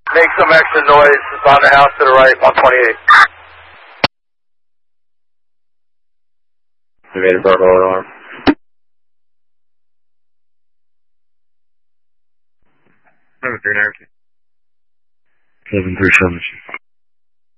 Make some extra noise. It's on the house to the right, 128. We made a burglar alarm. 737. 737.